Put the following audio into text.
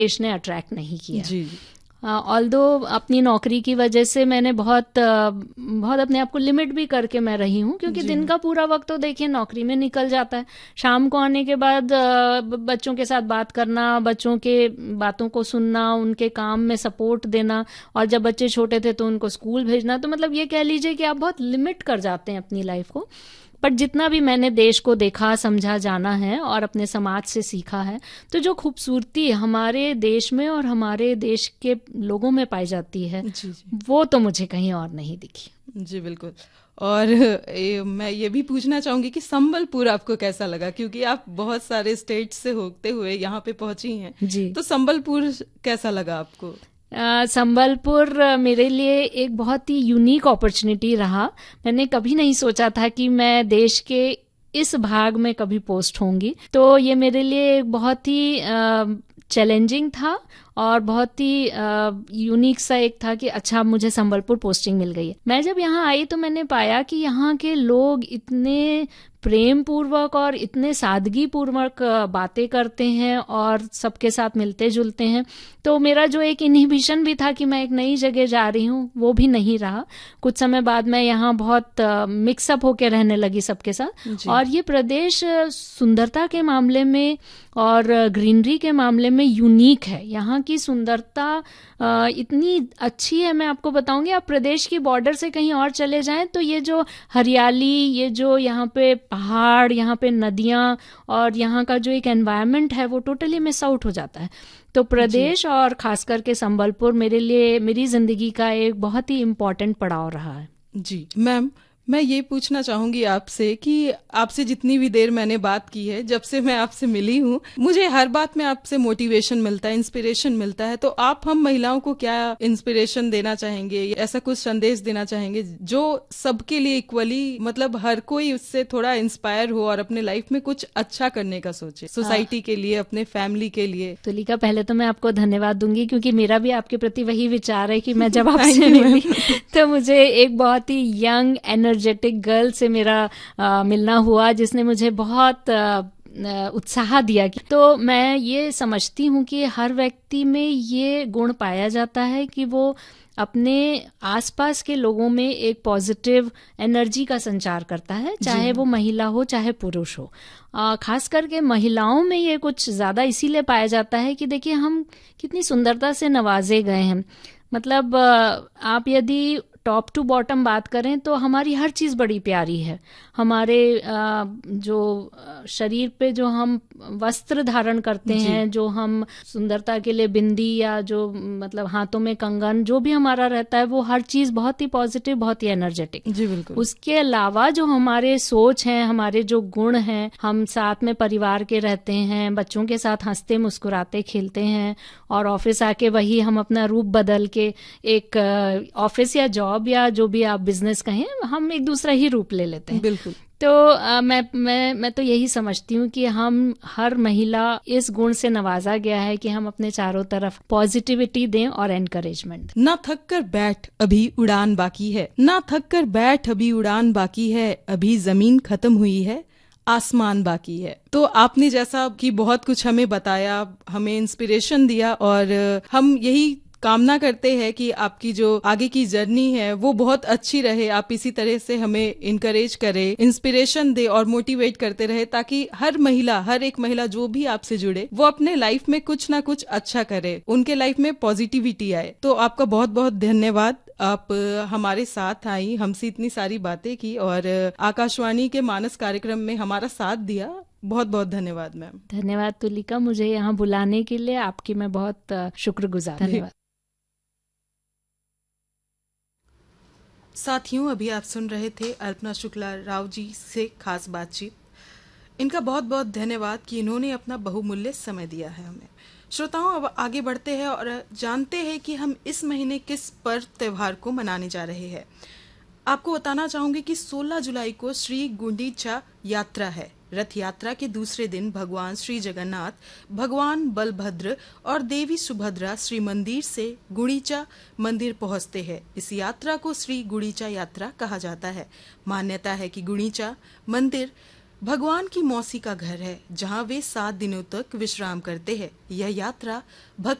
देश ने अट्रैक्ट नहीं किया। जी। ऑल्दो अपनी नौकरी की वजह से मैंने बहुत अपने आप को लिमिट भी करके मैं रही हूँ, क्योंकि दिन का पूरा वक्त तो देखिए नौकरी में निकल जाता है। शाम को आने के बाद बच्चों के साथ बात करना, बच्चों के बातों को सुनना, उनके काम में सपोर्ट देना, और जब बच्चे छोटे थे तो उनको स्कूल भेजना। तो मतलब ये कह लीजिए कि आप बहुत लिमिट कर जाते हैं अपनी लाइफ को। पर जितना भी मैंने देश को देखा, समझा, जाना है और अपने समाज से सीखा है, तो जो खूबसूरती हमारे देश में और हमारे देश के लोगों में पाई जाती है, जी। वो तो मुझे कहीं और नहीं दिखी। जी बिल्कुल। और मैं ये भी पूछना चाहूंगी कि संबलपुर आपको कैसा लगा, क्योंकि आप बहुत सारे स्टेट से होते हुए यहाँ पे पहुंची हैं। जी। तो संबलपुर कैसा लगा आपको? संबलपुर मेरे लिए एक बहुत ही यूनिक अपॉर्चुनिटी रहा। मैंने कभी नहीं सोचा था कि मैं देश के इस भाग में कभी पोस्ट होंगी, तो ये मेरे लिए बहुत ही चैलेंजिंग था और बहुत ही यूनिक सा एक था कि अच्छा मुझे संबलपुर पोस्टिंग मिल गई है। मैं जब यहाँ आई तो मैंने पाया कि यहाँ के लोग इतने प्रेम पूर्वक और इतने सादगी पूर्वक बातें करते हैं और सबके साथ मिलते जुलते हैं। तो मेरा जो एक इनहिबिशन भी था कि मैं एक नई जगह जा रही हूँ, वो भी नहीं रहा। कुछ समय बाद मैं यहाँ बहुत मिक्सअप होके रहने लगी सबके साथ। और ये प्रदेश सुंदरता के मामले में और ग्रीनरी के मामले में यूनिक है। यहाँ की सुंदरता इतनी अच्छी है, मैं आपको बताऊंगी। आप प्रदेश की बॉर्डर से कहीं और चले जाएं तो ये जो हरियाली, ये जो यहाँ पे पहाड़, यहाँ पे नदियाँ और यहाँ का जो एक एनवायरनमेंट है, वो टोटली मिस आउट हो जाता है। तो प्रदेश और खास करके संबलपुर मेरे लिए मेरी जिंदगी का एक बहुत ही इम्पोर्टेंट पड़ाव रहा है। जी मैम, मैं ये पूछना चाहूंगी आपसे कि आपसे जितनी भी देर मैंने बात की है, जब से मैं आपसे मिली हूँ, मुझे हर बात में आपसे मोटिवेशन मिलता है, इंस्पिरेशन मिलता है। तो आप हम महिलाओं को क्या इंस्पिरेशन देना चाहेंगे, ऐसा कुछ संदेश देना चाहेंगे जो सबके लिए इक्वली, मतलब हर कोई उससे थोड़ा इंस्पायर हो और अपने लाइफ में कुछ अच्छा करने का सोचे, सोसाइटी के लिए, अपने फैमिली के लिए? तुलिका, पहले तो मैं आपको धन्यवाद दूंगी, क्योंकि मेरा भी आपके प्रति वही विचार है कि मैं जब आपसे मिली तो मुझे एक बहुत ही यंग एनर्जेटिक गर्ल से मेरा मिलना हुआ, जिसने मुझे बहुत उत्साह दिया। तो मैं ये समझती हूँ कि हर व्यक्ति में ये गुण पाया जाता है कि वो अपने आसपास के लोगों में एक पॉजिटिव एनर्जी का संचार करता है, चाहे वो महिला हो चाहे पुरुष हो। खास करके महिलाओं में ये कुछ ज्यादा इसीलिए पाया जाता है कि देखिए हम कितनी सुंदरता से नवाजे गए हैं। मतलब आप यदि टॉप टू बॉटम बात करें तो हमारी हर चीज बड़ी प्यारी है। हमारे जो शरीर पे जो हम वस्त्र धारण करते हैं, जो हम सुंदरता के लिए बिंदी या जो मतलब हाथों में कंगन, जो भी हमारा रहता है, वो हर चीज बहुत ही पॉजिटिव, बहुत ही एनर्जेटिक। जी बिल्कुल। उसके अलावा जो हमारे सोच हैं, हमारे जो गुण हैं, हम साथ में परिवार के रहते हैं, बच्चों के साथ हंसते मुस्कुराते खेलते हैं, और ऑफिस आके वही हम अपना रूप बदल के एक ऑफिस या जॉब या जो भी आप बिजनेस कहें, हम एक दूसरा ही रूप ले लेते हैं। बिल्कुल। तो मैं तो यही समझती हूँ कि हम हर महिला इस गुण से नवाजा गया है कि हम अपने चारों तरफ पॉजिटिविटी दें और एनकरेजमेंट। ना थक कर बैठ, अभी उड़ान बाकी है। ना थक कर बैठ, अभी उड़ान बाकी है। अभी जमीन खत्म हुई है, आसमान बाकी है। तो आपने जैसा कि बहुत कुछ हमें बताया, हमें इंस्पिरेशन दिया, और हम यही कामना करते हैं कि आपकी जो आगे की जर्नी है वो बहुत अच्छी रहे। आप इसी तरह से हमें इनकरेज करें, इंस्पिरेशन दे और मोटिवेट करते रहे, ताकि हर महिला, हर एक महिला जो भी आपसे जुड़े, वो अपने लाइफ में कुछ ना कुछ अच्छा करे, उनके लाइफ में पॉजिटिविटी आए। तो आपका बहुत बहुत धन्यवाद, आप हमारे साथ आई, हमसे इतनी सारी बातें की और आकाशवाणी के मानस कार्यक्रम में हमारा साथ दिया। बहुत बहुत धन्यवाद मैम। धन्यवाद तुलिका, मुझे यहाँ बुलाने के लिए आपकी मैं बहुत शुक्रगुजार। धन्यवाद। साथियों, अभी आप सुन रहे थे अल्पना शुक्ला राव जी से खास बातचीत। इनका बहुत बहुत धन्यवाद कि इन्होंने अपना बहुमूल्य समय दिया है हमें। श्रोताओं, अब आगे बढ़ते हैं और जानते हैं कि हम इस महीने किस पर्व त्योहार को मनाने जा रहे हैं। आपको बताना चाहूंगी कि 16 जुलाई को श्री गुंडीचा यात्रा है। रथ यात्रा के दूसरे दिन भगवान श्री जगन्नाथ, भगवान बलभद्र और देवी सुभद्रा श्री मंदिर से गुंडीचा मंदिर पहुंचते हैं। इस यात्रा को श्री गुंडीचा यात्रा कहा जाता है। मान्यता है कि गुंडीचा मंदिर भगवान की मौसी का घर है जहाँ वे 7 दिनों तक विश्राम करते हैं। यह यात्रा भक्त